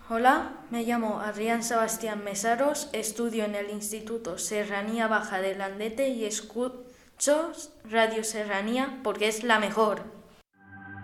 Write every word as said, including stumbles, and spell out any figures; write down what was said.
Hola, me llamo Adrián Sebastián Mesaros, estudio en el Instituto Serranía Baja de Landete y escucho Radio Serranía porque es la mejor.